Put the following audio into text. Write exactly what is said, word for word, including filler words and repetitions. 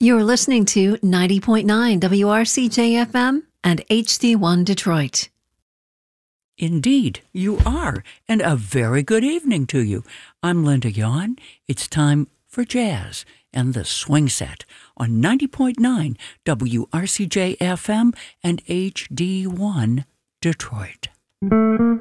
You're listening to ninety point nine W R C J F M and H D one Detroit. Indeed, you are, and a very good evening to you. I'm Linda Yawn. It's time for jazz and the swing set on ninety point nine W R C J F M and H D one Detroit.